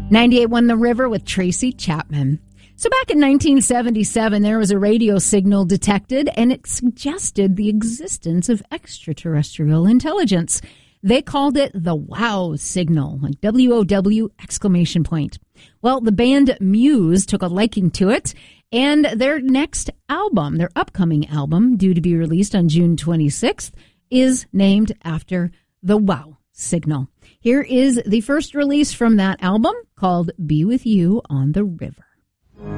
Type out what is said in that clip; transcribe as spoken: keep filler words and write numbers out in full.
ninety-eight point one The River with Tracy Chapman. So back in nineteen seventy-seven, there was a radio signal detected, and it suggested the existence of extraterrestrial intelligence. They called it the WOW signal, like W O W exclamation point. Well, the band Muse took a liking to it, and their next album, their upcoming album, due to be released on June twenty-sixth, is named after the WOW signal. Here is the first release from that album called Be With You on the River.